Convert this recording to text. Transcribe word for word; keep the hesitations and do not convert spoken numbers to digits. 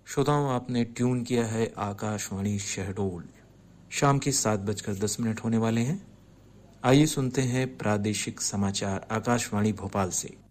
श्रोताओं, आपने ट्यून किया है आकाशवाणी शहडोल। शाम के सात बजकर दस मिनट होने वाले हैं। आइए सुनते हैं प्रादेशिक समाचार आकाशवाणी भोपाल से।